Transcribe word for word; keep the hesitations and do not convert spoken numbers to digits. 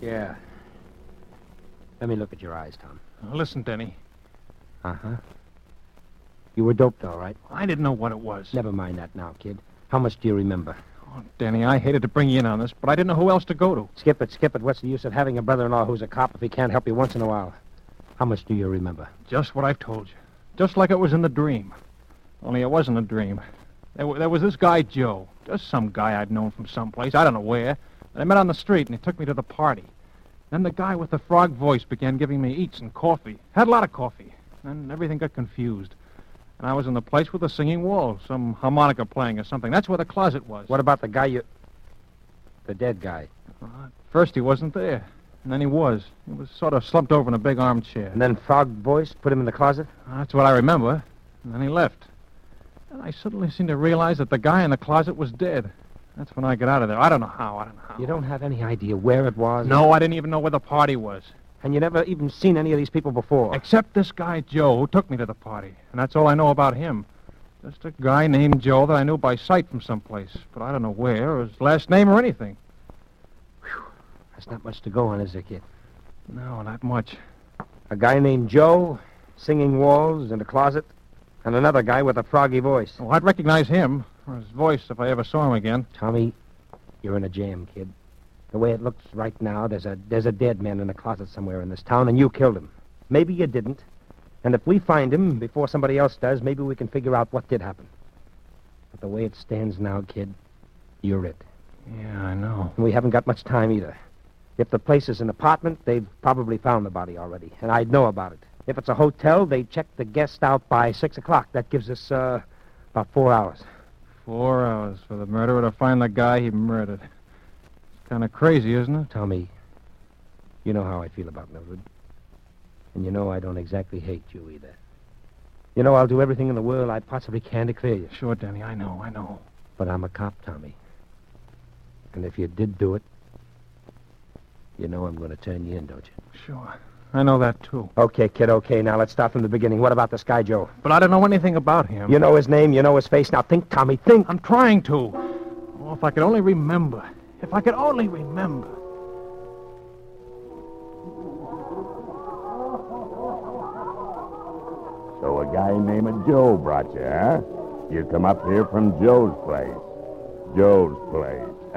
Yeah. Let me look at your eyes, Tom. Now, listen, Denny. Uh-huh. You were doped, all right. I didn't know what it was. Never mind that now, kid. How much do you remember? Oh, Denny, I hated to bring you in on this, but I didn't know who else to go to. Skip it, skip it. What's the use of having a brother-in-law who's a cop if he can't help you once in a while? How much do you remember? Just what I've told you. Just like it was in the dream. Only it wasn't a dream. There, w- there was this guy, Joe. Just some guy I'd known from someplace. I don't know where. And I met on the street, and he took me to the party. Then the guy with the frog voice began giving me eats and coffee. Had a lot of coffee. Then everything got confused. And I was in the place with the singing wall, some harmonica playing or something. That's where the closet was. What about the guy you... The dead guy? Uh, at first he wasn't there. And then he was. He was sort of slumped over in a big armchair. And then Frog Voice put him in the closet? Uh, that's what I remember. And then he left. And I suddenly seemed to realize that the guy in the closet was dead. That's when I got out of there. I don't know how. I don't know how. You don't have any idea where it was? No, I didn't even know where the party was. And you never even seen any of these people before? Except this guy, Joe, who took me to the party. And that's all I know about him. Just a guy named Joe that I knew by sight from someplace. But I don't know where, or his last name, or anything. Whew. That's not much to go on, is there, kid? No, not much. A guy named Joe, singing walls in a closet, and another guy with a froggy voice. Well, I'd recognize him, or his voice, if I ever saw him again. Tommy, you're in a jam, kid. The way it looks right now, there's a there's a dead man in a closet somewhere in this town, and you killed him. Maybe you didn't. And if we find him before somebody else does, maybe we can figure out what did happen. But the way it stands now, kid, you're it. Yeah, I know. And we haven't got much time either. If the place is an apartment, they've probably found the body already, and I'd know about it. If it's a hotel, they check the guest out by six o'clock. That gives us, uh, about four hours. Four hours for the murderer to find the guy he murdered. It's kind of crazy, isn't it? Tommy, you know how I feel about Mildred. And you know I don't exactly hate you either. You know I'll do everything in the world I possibly can to clear you. Sure, Denny, I know, I know. But I'm a cop, Tommy. And if you did do it, you know I'm going to turn you in, don't you? Sure. I know that, too. Okay, kid, okay. Now let's start from the beginning. What about this guy, Joe? But I don't know anything about him. You know his name, you know his face. Now think, Tommy, think. I'm trying to. Oh, if I could only remember. If I could only remember. So a guy named Joe brought you, huh? You come up here from Joe's place. Joe's place.